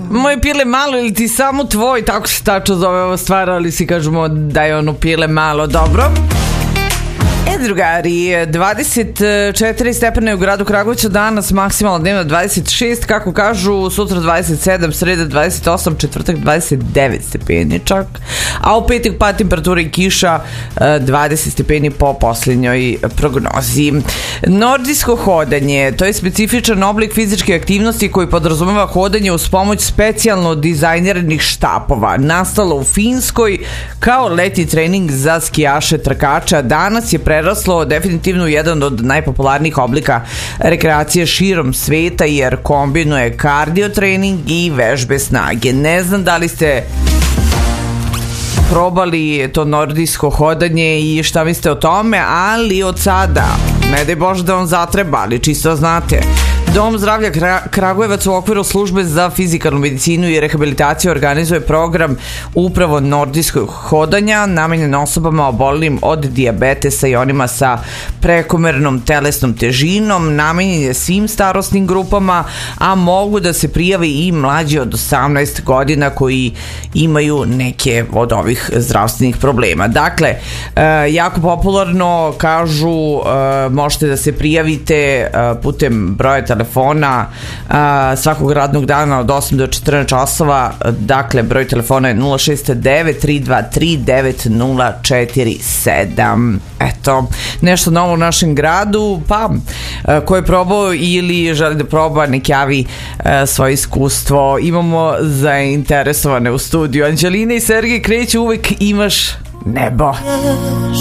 Moje pile malo ili ti samo tvoj, tako se tačno zove ova stvar, ali si kažemo da je ono pile malo, dobro. Drugari, 24 stepene u gradu Kragujevcu, danas maksimalno dnevno 26, kako kažu, sutra 27, sreda 28, četvrtak 29 stepeni čak, a u petak pad temperatura i kiša 20 stepeni po posljednjoj prognozi. Nordijsko hodanje, to je specifičan oblik fizičke aktivnosti koji podrazumeva hodanje uz pomoć specijalno dizajniranih štapova, nastalo u Finskoj kao letnji trening za skijaše trkača. Danas je preraslo definitivno jedan od najpopularnijih oblika rekreacije širom sveta jer kombinuje kardio trening i vežbe snage. Ne znam da li ste probali to nordijsko hodanje i šta mislite o tome, ali od sada, ne daj Bože da vam zatreba, ali čisto znate, Dom zdravlja Kragujevac u okviru službe za fizikalnu medicinu i rehabilitaciju organizuje program upravo nordijskog hodanja namenjen osobama obolelim od dijabetesa i onima sa prekomernom telesnom težinom. Namenjen je svim starosnim grupama, a mogu da se prijave i mlađi od 18 godina koji imaju neke od ovih zdravstvenih problema. Dakle, jako popularno, kažu, možete da se prijavite putem broja telefona svakog radnog dana od 8 do 14 časova. Dakle, broj telefona je 069-323-9047. Eto, nešto novo u našem gradu, pa ko je probao ili želi da proba, nek javi svoje iskustvo. Imamo zainteresovane u studiju. Anđelina i Sergej kreću Uvek imaš nebo.